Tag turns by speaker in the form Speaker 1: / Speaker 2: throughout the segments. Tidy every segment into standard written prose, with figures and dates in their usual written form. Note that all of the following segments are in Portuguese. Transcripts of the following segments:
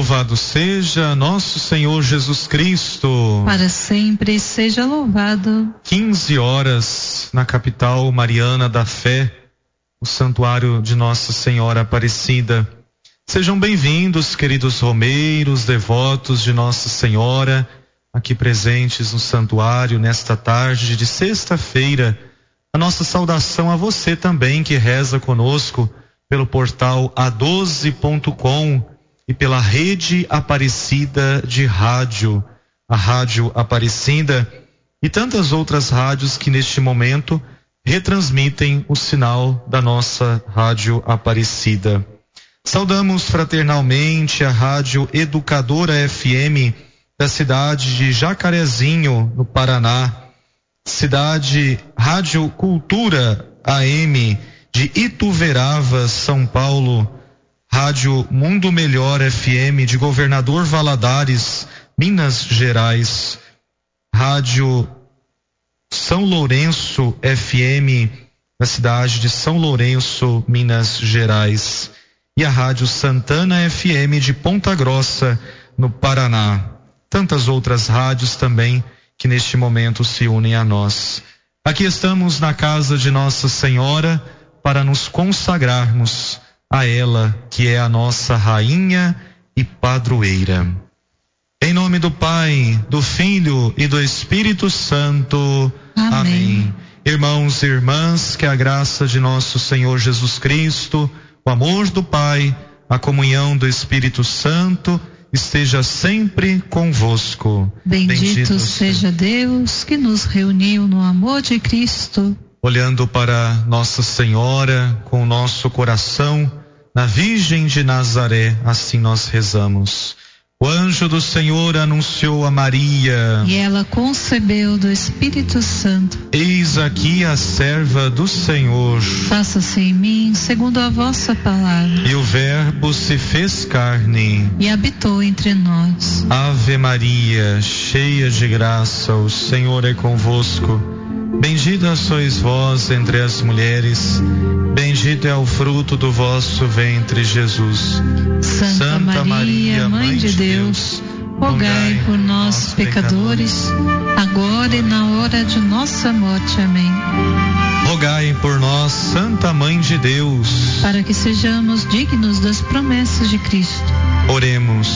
Speaker 1: Louvado seja nosso Senhor Jesus Cristo.
Speaker 2: Para sempre seja louvado.
Speaker 1: 15 horas na capital mariana da fé, o santuário de Nossa Senhora Aparecida. Sejam bem-vindos, queridos romeiros, devotos de Nossa Senhora, aqui presentes no santuário nesta tarde de sexta-feira. A nossa saudação a você também que reza conosco pelo portal a12.com e pela rede Aparecida de rádio, a Rádio Aparecida e tantas outras rádios que neste momento retransmitem o sinal da nossa Rádio Aparecida. Saudamos fraternalmente a Rádio Educadora FM da cidade de Jacarezinho, no Paraná, Rádio Cultura AM de Ituverava, São Paulo, Rádio Mundo Melhor FM de Governador Valadares, Minas Gerais, Rádio São Lourenço FM da cidade de São Lourenço, Minas Gerais, e a Rádio Santana FM de Ponta Grossa, no Paraná. Tantas outras rádios também que neste momento se unem a nós. Aqui estamos na casa de Nossa Senhora para nos consagrarmos a ela, que é a nossa rainha e padroeira. Em nome do Pai, do Filho e do Espírito Santo. Amém. Irmãos e irmãs, que a graça de nosso Senhor Jesus Cristo, o amor do Pai, a comunhão do Espírito Santo esteja sempre convosco.
Speaker 2: Bendito seja Deus que nos reuniu no amor de Cristo.
Speaker 1: Olhando para Nossa Senhora com o nosso coração, na Virgem de Nazaré, assim nós rezamos. O anjo do Senhor anunciou a Maria,
Speaker 2: e ela concebeu do Espírito Santo.
Speaker 1: Eis aqui a serva do Senhor.
Speaker 2: Faça-se em mim segundo a vossa palavra.
Speaker 1: E o Verbo se fez carne
Speaker 2: e habitou entre nós.
Speaker 1: Ave Maria, cheia de graça, o Senhor é convosco. Bendita sois vós entre as mulheres, bendito é o fruto do vosso ventre, Jesus.
Speaker 2: Santa Maria, Mãe de Deus, rogai por nós, pecadores, agora e na hora de nossa morte. Amém.
Speaker 1: Rogai por nós, Santa Mãe de Deus,
Speaker 2: para que sejamos dignos das promessas de Cristo.
Speaker 1: Oremos.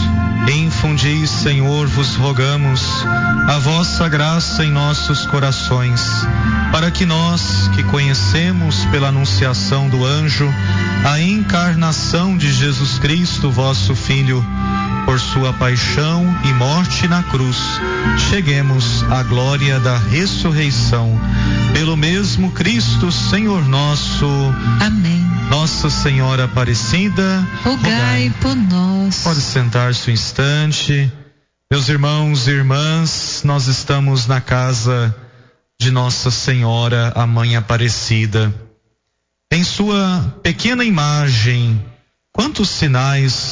Speaker 1: Infundi, Senhor, vos rogamos a vossa graça em nossos corações, para que nós, que conhecemos pela anunciação do anjo a encarnação de Jesus Cristo, vosso Filho, por sua paixão e morte na cruz, cheguemos à glória da ressurreição. Pelo mesmo Cristo, Senhor nosso.
Speaker 2: Amém.
Speaker 1: Nossa Senhora Aparecida,
Speaker 2: rogai por nós.
Speaker 1: Pode sentar-se um instante. Meus irmãos e irmãs, nós estamos na casa de Nossa Senhora, a Mãe Aparecida. Em sua pequena imagem, quantos sinais